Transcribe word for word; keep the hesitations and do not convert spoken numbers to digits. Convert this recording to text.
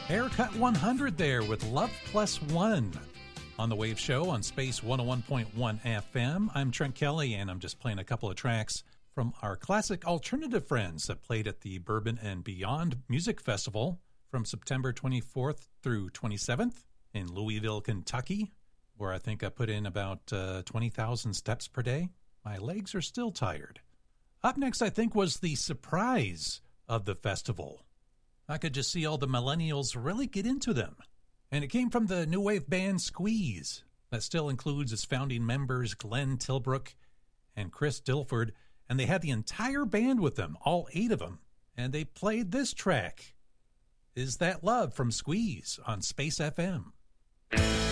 Haircut one hundred there with Love Plus One on the Wave Show on Space one oh one point one F M. I'm Trent Kelly, and I'm just playing a couple of tracks from our classic alternative friends that played at the Bourbon and Beyond Music Festival from September twenty-fourth through twenty-seventh in Louisville, Kentucky, where I think I put in about uh, twenty thousand steps per day. My legs are still tired. Up next, I think, was the surprise of the festival. I could just see all the millennials really get into them. And it came from the new wave band Squeeze, that still includes its founding members Glenn Tilbrook and Chris Dilford, and they had the entire band with them, all eight of them, and they played this track, Is That Love, from Squeeze on Space F M.